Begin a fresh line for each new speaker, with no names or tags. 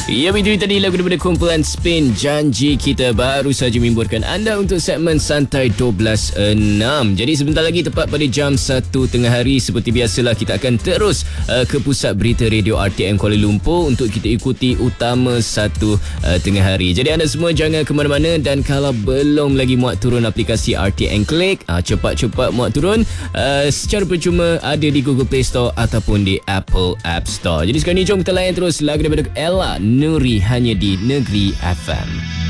Ya, itu tadi lagu daripada kumpulan Spin. Janji kita baru saja membuatkan anda untuk segmen Santai 12.6. Jadi sebentar lagi tepat pada jam 1 tengah hari, seperti biasalah kita akan terus ke pusat berita radio RTM Kuala Lumpur untuk kita ikuti utama 1 tengah hari. Jadi anda semua jangan ke mana-mana, dan kalau belum lagi muat turun aplikasi RTM Click, cepat-cepat muat turun secara percuma, ada di Google Play Store ataupun di Apple App Store. Jadi sekarang ni jom kita layan terus lagu daripada Ella Nuri hanya di Negeri FM.